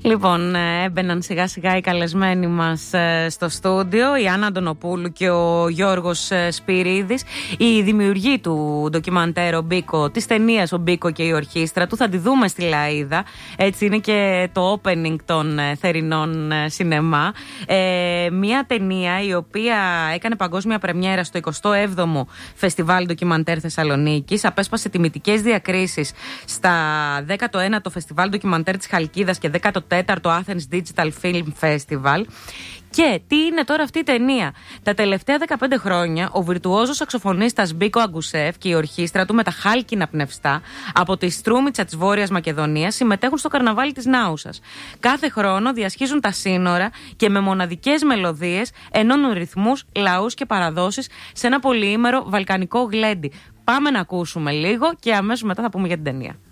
Λοιπόν, έμπαιναν σιγά σιγά οι καλεσμένοι μας στο στούντιο, η Άννα Αντωνοπούλου και ο Γιώργος Σπυρίδης, οι δημιουργοί του ντοκιμαντέρ «Ο Μπίκο», της ταινίας «Ο Μπίκο και η ορχήστρα του». Θα τη δούμε στη Λαΐδα, έτσι είναι και το opening των θερινών σινεμά. Μια ταινία η οποία έκανε παγκόσμια πρεμιέρα στο 27ο Φεστιβάλ Ντοκιμαντέρ Θεσσαλονίκης, απέσπασε τιμητικές διακρίσεις στα 19ο Φεστιβάλ Ντοκιμαντέρ της Χαλκίδας και 14ο Athens Digital Film Festival. Και τι είναι τώρα αυτή η ταινία? Τα τελευταία 15 χρόνια ο βιρτουόζος σαξοφωνίστας Μπίκο Αγκουσέφ και η ορχήστρα του με τα χάλκινα πνευστά από τη Στρούμιτσα της Βόρειας Μακεδονίας συμμετέχουν στο καρναβάλι της Νάουσας. Κάθε χρόνο διασχίζουν τα σύνορα και με μοναδικές μελωδίες ενώνουν ρυθμούς, λαούς και παραδόσεις σε ένα πολυήμερο βαλκανικό γλέντι. Πάμε να ακούσουμε λίγο και αμέσως μετά θα πούμε για την ταινία.